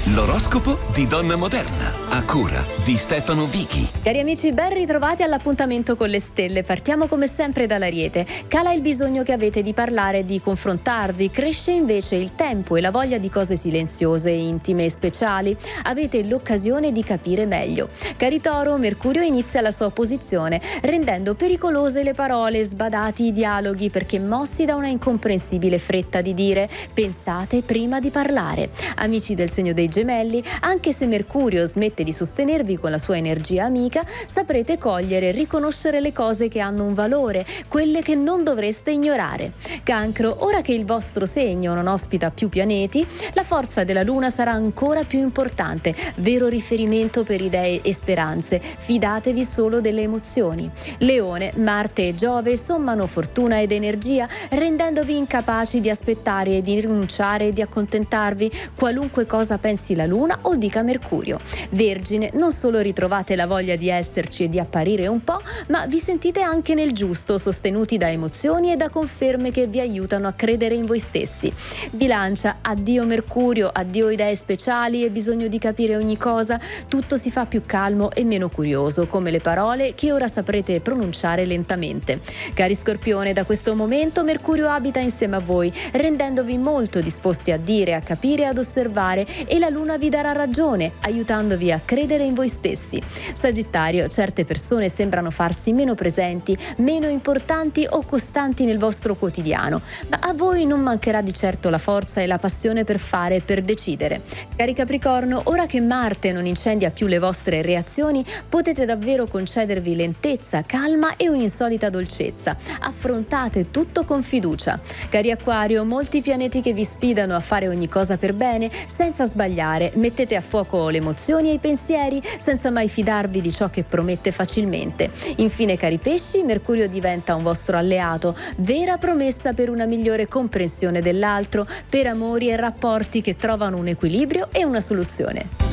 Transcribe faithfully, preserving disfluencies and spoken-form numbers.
L'oroscopo di Donna Moderna, a cura di Stefano Vichi. Cari amici, ben ritrovati all'appuntamento con le stelle. Partiamo come sempre dall'Ariete. Cala il bisogno che avete di parlare e di confrontarvi, cresce invece il tempo e la voglia di cose silenziose, intime e speciali. Avete l'occasione di capire meglio. Cari Toro, Mercurio inizia la sua opposizione, rendendo pericolose le parole, sbadati i dialoghi, perché mossi da una incomprensibile fretta di dire. Pensate prima di parlare. Amici del segno dei Gemelli, anche se Mercurio smette di sostenervi con la sua energia amica, saprete cogliere e riconoscere le cose che hanno un valore, quelle che non dovreste ignorare. Cancro, ora che il vostro segno non ospita più pianeti, la forza della Luna sarà ancora più importante, vero riferimento per idee e speranze. Fidatevi solo delle emozioni. Leone, Marte e Giove sommano fortuna ed energia, rendendovi incapaci di aspettare e di rinunciare e di accontentarvi, qualunque cosa pensi la Luna o dica Mercurio. Vergine, non solo ritrovate la voglia di esserci e di apparire un po', ma vi sentite anche nel giusto, sostenuti da emozioni e da conferme che vi aiutano a credere in voi stessi. Bilancia, addio Mercurio, addio idee speciali e bisogno di capire ogni cosa, tutto si fa più calmo e meno curioso, come le parole che ora saprete pronunciare lentamente. Cari Scorpione, da questo momento Mercurio abita insieme a voi, rendendovi molto disposti a dire, a capire, ad osservare, e la Luna vi darà ragione, aiutandovi a credere in voi stessi. Sagittario, certe persone sembrano farsi meno presenti, meno importanti o costanti nel vostro quotidiano, ma a voi non mancherà di certo la forza e la passione per fare e per decidere. Cari Capricorno, ora che Marte non incendia più le vostre reazioni, potete davvero concedervi lentezza, calma e un'insolita dolcezza. Affrontate tutto con fiducia. Cari Acquario, molti pianeti che vi sfidano a fare ogni cosa per bene, senza sbagliare. Mettete a fuoco le emozioni e i pensieri senza mai fidarvi di ciò che promette facilmente. Infine, cari Pesci, Mercurio diventa un vostro alleato, vera promessa per una migliore comprensione dell'altro, per amori e rapporti che trovano un equilibrio e una soluzione.